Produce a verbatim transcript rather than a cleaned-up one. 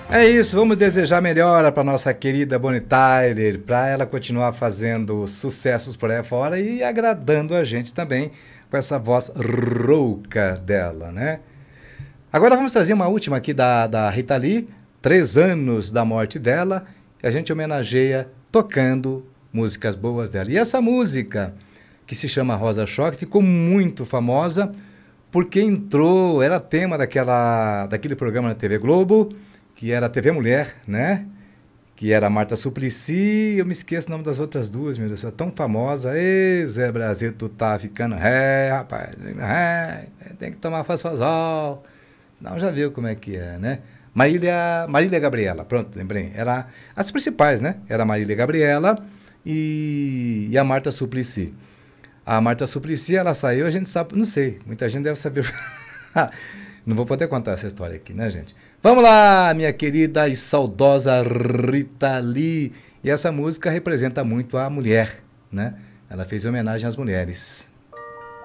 É isso, vamos desejar melhora para nossa querida Bonnie Tyler, para ela continuar fazendo sucessos por aí fora e agradando a gente também com essa voz rouca dela, né? Agora vamos trazer uma última aqui da, da Rita Lee, três anos da morte dela, e a gente homenageia tocando músicas boas dela. E essa música, que se chama Rosa Choque, ficou muito famosa porque entrou, era tema daquela, daquele programa na T V Globo, que era a T V Mulher, né? Que era a Marta Suplicy, eu me esqueço o nome das outras duas, meu Deus, é tão famosa. Ê, Zé Brasil, tu tá ficando ré, rapaz, ré, tem que tomar fosfosol. Não, já viu como é que é, né? Marília, Marília Gabriela, pronto, lembrei. Era as principais, né? Era a Marília Gabriela e, e a Marta Suplicy. A Marta Suplicy, ela saiu, a gente sabe, não sei, muita gente deve saber. Não vou poder contar essa história aqui, né, gente? Vamos lá, minha querida e saudosa Rita Lee. E essa música representa muito a mulher, né? Ela fez homenagem às mulheres.